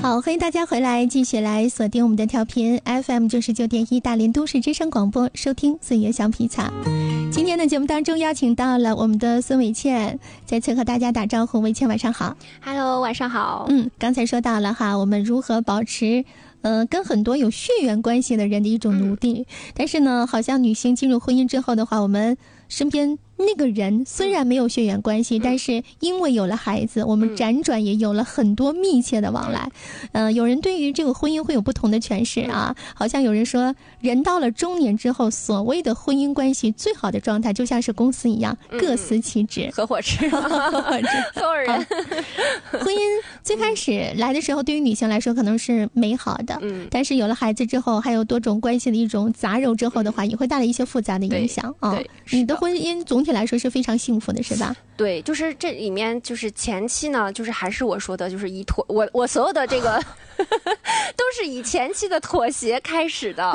好，欢迎大家回来，继续来锁定我们的调频 FM 99.1大连都市之声广播，收听岁月橡皮擦。今天的节目当中邀请到了我们的孙伟倩，再次和大家打招呼。伟倩晚上好。 Hello， 晚上好。 刚才说到了哈，我们如何保持跟很多有血缘关系的人的一种奴隶，但是呢，好像女性进入婚姻之后的话，我们身边那个人虽然没有血缘关系，但是因为有了孩子，我们辗转也有了很多密切的往来。有人对于这个婚姻会有不同的诠释啊，好像有人说，人到了中年之后，所谓的婚姻关系最好的状态，就像是公司一样，各司其职， 合伙制，所有人。 婚姻最开始来的时候，对于女性来说可能是美好的，但是有了孩子之后，还有多种关系的一种杂糅之后的话，也会带来一些复杂的影响啊。你的婚姻总体来说是非常幸福的，是吧？ 对，就是这里面就是前期呢，就是还是我说的，就是我所有的这个都是以前期的妥协开始的。